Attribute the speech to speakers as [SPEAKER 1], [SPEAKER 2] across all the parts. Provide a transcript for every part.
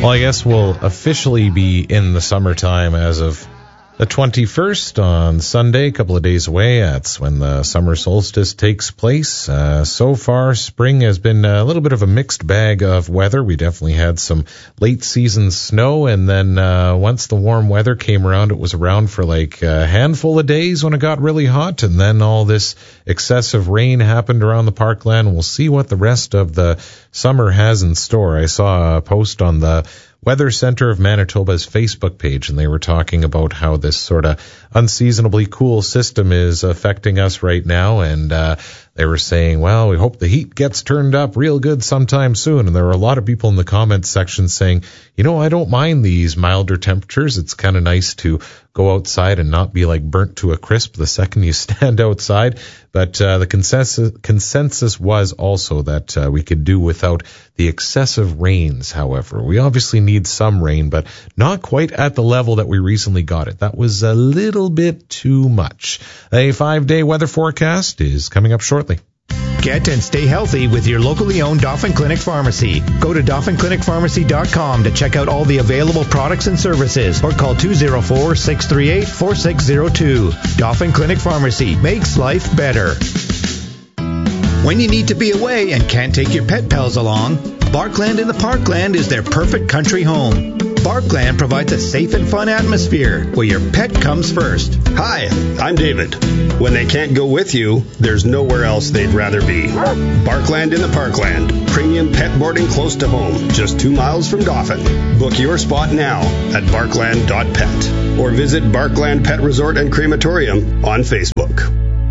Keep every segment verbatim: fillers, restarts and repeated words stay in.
[SPEAKER 1] Well, I guess we'll officially be in the summertime as of the twenty-first on Sunday, a couple of days away. That's when the summer solstice takes place. Uh, so far, spring has been a little bit of a mixed bag of weather. We definitely had some late season snow, and then uh, once the warm weather came around, it was around for like a handful of days when it got really hot, and then all this excessive rain happened around the parkland. We'll see what the rest of the summer has in store. I saw a post on the Weather Center of Manitoba's Facebook page, and they were talking about how this sort of unseasonably cool system is affecting us right now, and uh, they were saying, well, we hope the heat gets turned up real good sometime soon. And there were a lot of people in the comments section saying, you know, I don't mind these milder temperatures. It's kind of nice to go outside and not be like burnt to a crisp the second you stand outside. But uh, the consensus consensus was also that uh, we could do without the excessive rains, however. We obviously need some rain, but not quite at the level that we recently got it. That was a little bit too much. A five-day weather forecast is coming up shortly.
[SPEAKER 2] Get and stay healthy with your locally owned Dauphin Clinic Pharmacy. Go to dauphin clinic pharmacy dot com to check out all the available products and services, or call two oh four, six three eight, four six oh two. Dauphin Clinic Pharmacy makes life better. When you need to be away and can't take your pet pals along, Barkland in the Parkland is their perfect country home. Barkland provides a safe and fun atmosphere where your pet comes first.
[SPEAKER 3] Hi, I'm David. When they can't go with you, there's nowhere else they'd rather be. Barkland in the Parkland. Premium pet boarding close to home, just two miles from Dauphin. Book your spot now at barkland dot pet or visit Barkland Pet Resort and Crematorium on Facebook.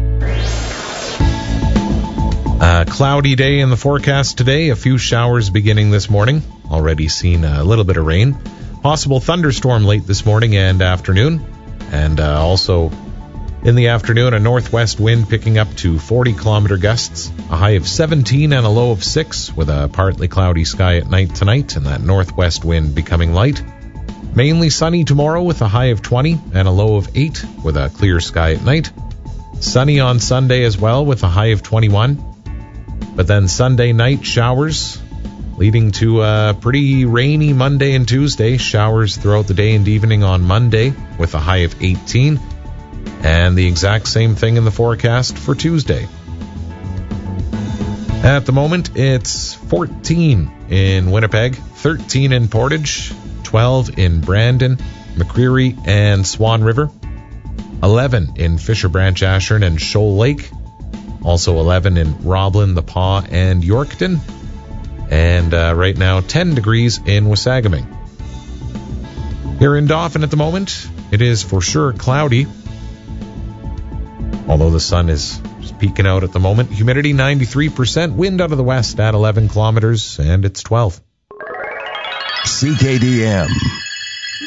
[SPEAKER 1] A cloudy day in the forecast today. A few showers beginning this morning. Already seen a little bit of rain. Possible thunderstorm late this morning and afternoon. And uh, also in the afternoon, a northwest wind picking up to forty kilometer gusts. A high of seventeen and a low of six, with a partly cloudy sky at night tonight, and that northwest wind becoming light. Mainly sunny tomorrow with a high of twenty and a low of eight, with a clear sky at night. Sunny on Sunday as well with a high of twenty-one. But then Sunday night showers, leading to a pretty rainy Monday and Tuesday. Showers throughout the day and evening on Monday with a high of eighteen. And the exact same thing in the forecast for Tuesday. At the moment, it's fourteen in Winnipeg, thirteen in Portage, twelve in Brandon, McCreary, and Swan River, eleven in Fisher Branch, Ashern, and Shoal Lake, also eleven in Roblin, The Paw, and Yorkton, and uh, right now ten degrees in Wasagaming. Here in Dauphin at the moment, it is for sure cloudy, although the sun is just peeking out at the moment. Humidity ninety-three percent, wind out of the west at eleven kilometers, and it's twelve.
[SPEAKER 4] C K D M.